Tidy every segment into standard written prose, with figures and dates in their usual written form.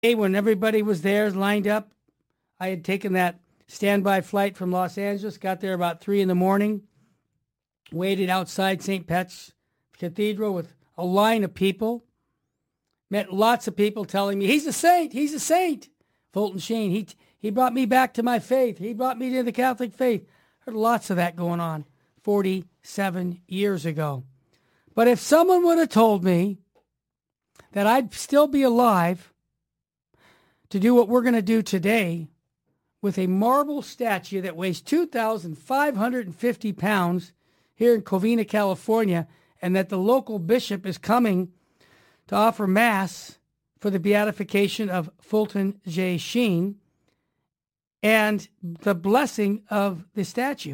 when everybody was there, lined up. I had taken that standby flight from Los Angeles, got there about 3 in the morning, waited outside St. Pat's Cathedral with a line of people. Met lots of people telling me, he's a saint, he's a saint. Fulton Sheen, he brought me back to my faith. He brought me to the Catholic faith. Heard lots of that going on 47 years ago. But if someone would have told me that I'd still be alive to do what we're going to do today with a marble statue that weighs 2,550 pounds here in Covina, California, and that the local bishop is coming to offer Mass for the beatification of Fulton J. Sheen and the blessing of the statue.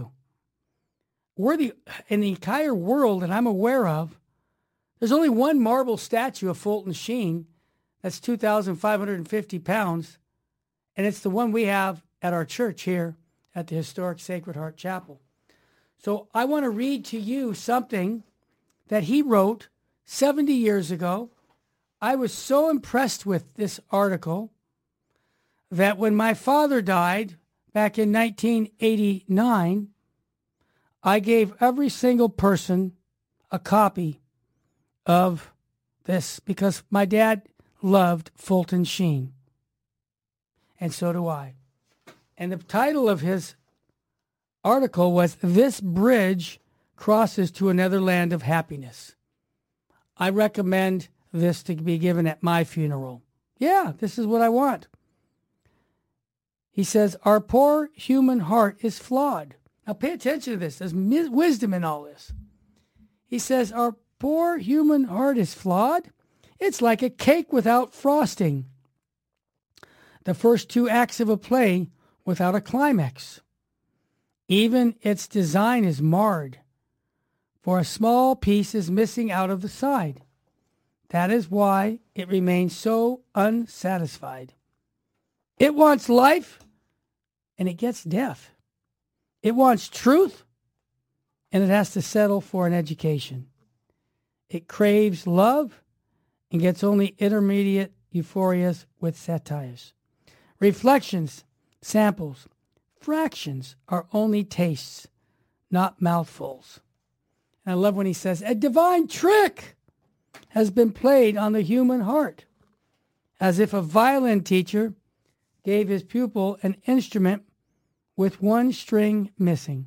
In the entire world that I'm aware of, there's only one marble statue of Fulton Sheen that's 2,550 pounds, and it's the one we have at our church here at the historic Sacred Heart Chapel. So I want to read to you something that he wrote 70 years ago. I was so impressed with this article that when my father died back in 1989, I gave every single person a copy of this because my dad loved Fulton Sheen. And so do I. And the title of his article was, "This Bridge Crosses to Another Land of Happiness." I recommend this to be given at my funeral. Yeah, this is what I want. He says, our poor human heart is flawed. Now pay attention to this. There's wisdom in all this. He says, our poor human heart is flawed. It's like a cake without frosting. The first two acts of a play without a climax. Even its design is marred, for a small piece is missing out of the side. That is why it remains so unsatisfied. It wants life, and it gets death. It wants truth, and it has to settle for an education. It craves love, and gets only intermediate euphorias with satires. Reflections, samples, fractions are only tastes, not mouthfuls. And I love when he says, a divine trick has been played on the human heart, as if a violin teacher gave his pupil an instrument with one string missing.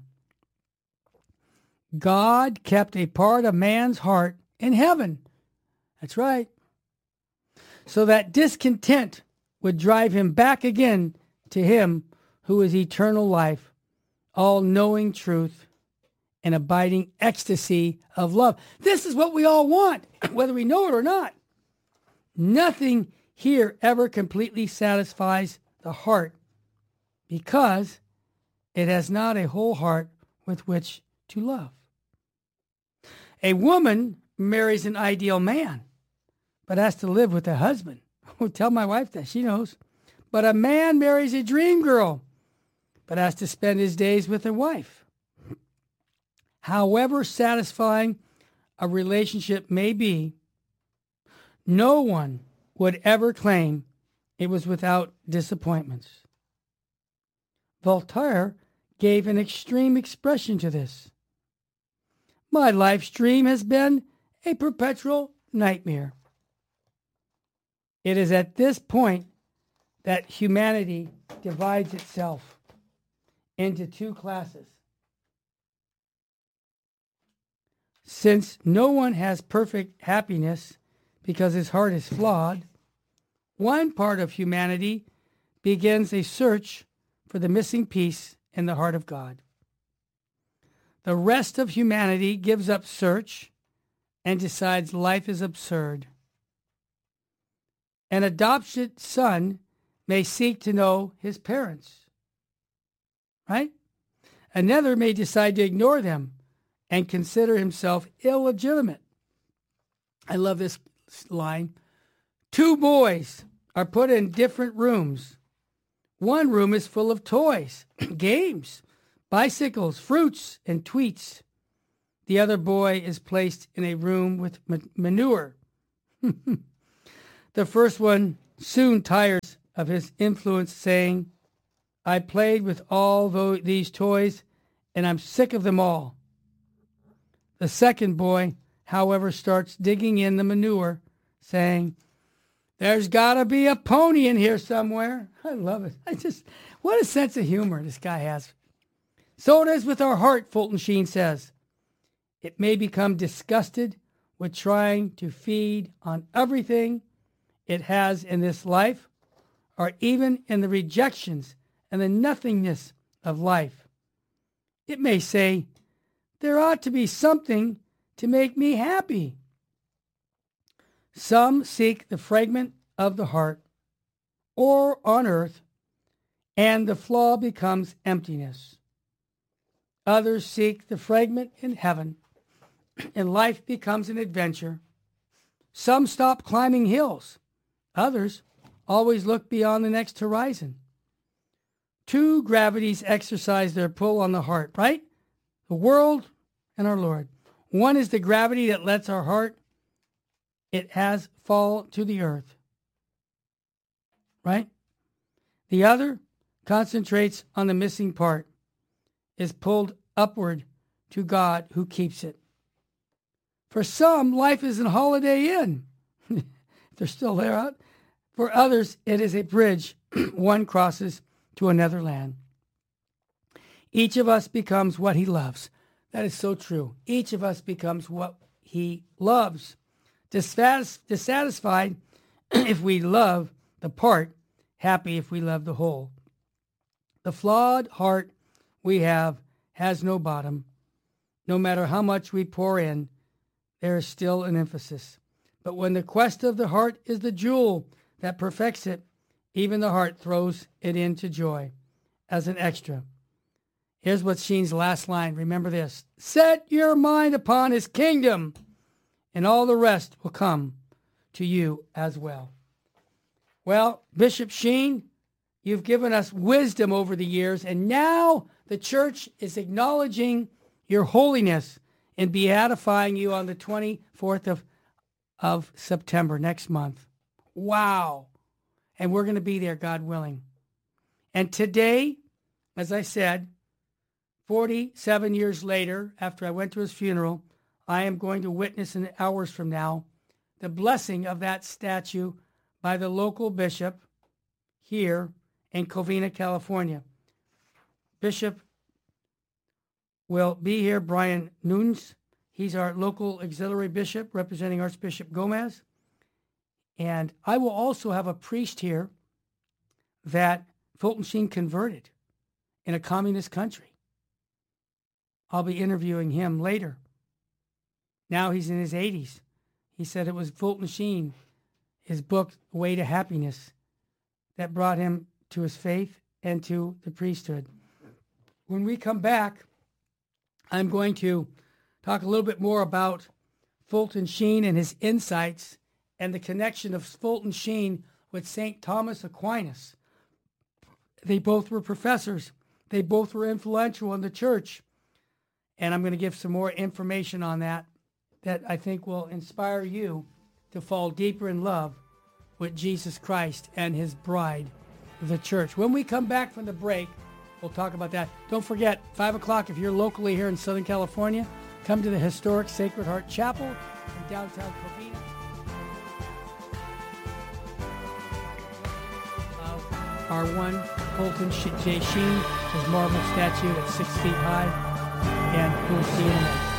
God kept a part of man's heart in heaven. That's right. So that discontent would drive him back again to him who is eternal life, all-knowing truth, and abiding ecstasy of love. This is what we all want, whether we know it or not. Nothing here ever completely satisfies the heart because it has not a whole heart with which to love. A woman marries an ideal man, but has to live with a husband. I'll tell my wife that. She knows. But a man marries a dream girl, but has to spend his days with a wife. However satisfying a relationship may be, no one would ever claim it was without disappointments. Voltaire gave an extreme expression to this. My life's dream has been a perpetual nightmare. It is at this point that humanity divides itself into two classes. Since no one has perfect happiness because his heart is flawed, one part of humanity begins a search for the missing piece in the heart of God. The rest of humanity gives up search and decides life is absurd. An adopted son may seek to know his parents, right? Another may decide to ignore them and consider himself illegitimate. I love this line. Two boys are put in different rooms. One room is full of toys, games, bicycles, fruits, and tweets. The other boy is placed in a room with manure. The first one soon tires of his influence, saying, I played with all these toys, and I'm sick of them all. The second boy, however, starts digging in the manure, saying, there's got to be a pony in here somewhere. I love it. What a sense of humor this guy has. So it is with our heart, Fulton Sheen says. It may become disgusted with trying to feed on everything it has in this life, or even in the rejections and the nothingness of life. It may say, there ought to be something to make me happy. Some seek the fragment of the heart, or on earth, and the flaw becomes emptiness. Others seek the fragment in heaven, and life becomes an adventure. Some stop climbing hills. Others always look beyond the next horizon. Two gravities exercise their pull on the heart, right? The world and our Lord. One is the gravity that lets our heart, it has fall to the earth, right? The other concentrates on the missing part, is pulled upward to God who keeps it. For some, life is a Holiday Inn. If they're still there out. For others, it is a bridge one crosses to another land. Each of us becomes what he loves. That is so true. Each of us becomes what he loves. Dissatisfied if we love the part, happy if we love the whole. The flawed heart we have has no bottom. No matter how much we pour in, there is still an emphasis. But when the quest of the heart is the jewel that perfects it, even the heart throws it into joy as an extra. Here's what Sheen's last line. Remember this. Set your mind upon his kingdom, and all the rest will come to you as well. Well, Bishop Sheen, you've given us wisdom over the years, and now the church is acknowledging your holiness and beatifying you on the 24th of September next month. Wow. And we're going to be there, God willing. And today, as I said, 47 years later, after I went to his funeral, I am going to witness in hours from now the blessing of that statue by the local bishop here in Covina, California. Bishop will be here, Brian Nunes. He's our local auxiliary bishop representing Archbishop Gomez. And I will also have a priest here that Fulton Sheen converted in a communist country. I'll be interviewing him later. Now he's in his 80s. He said it was Fulton Sheen, his book, Way to Happiness, that brought him to his faith and to the priesthood. When we come back, I'm going to talk a little bit more about Fulton Sheen and his insights and the connection of Fulton Sheen with St. Thomas Aquinas. They both were professors. They both were influential in the church. And I'm going to give some more information on that I think will inspire you to fall deeper in love with Jesus Christ and his bride, the church. When we come back from the break, we'll talk about that. Don't forget, 5 o'clock, if you're locally here in Southern California, come to the historic Sacred Heart Chapel in downtown Covina. Our one Fulton J. Sheen, his marble statue at 6 feet high, and we'll see you in a minute.